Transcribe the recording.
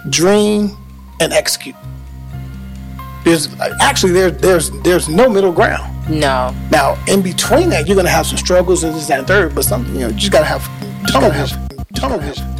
dream, and execute. There's no middle ground. No. Now, in between that, you're going to have some struggles and this, that, and third, but you just got to have tunnel vision.